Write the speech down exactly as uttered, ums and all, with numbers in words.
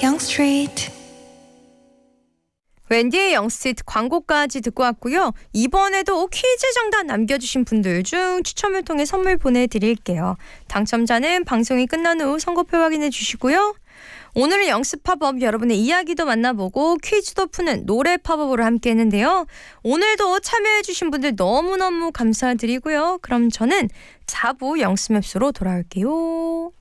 영스트리트. 웬디의 영스트리트 광고까지 듣고 왔고요. 이번에도 퀴즈 정답 남겨주신 분들 중 추첨을 통해 선물 보내드릴게요. 당첨자는 방송이 끝난 후 선거표 확인해 주시고요. 오늘은 영스 팝업 여러분의 이야기도 만나보고 퀴즈도 푸는 노래 팝업으로 함께 했는데요. 오늘도 참여해주신 분들 너무너무 감사드리고요. 그럼 저는 사 부 영스맵스로 돌아올게요.